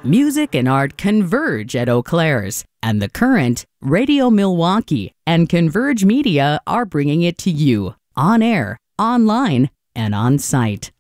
Music and art converge at Eau Claire's, and The Current, Radio Milwaukee, and Converge Media are bringing it to you on air, online, and on site.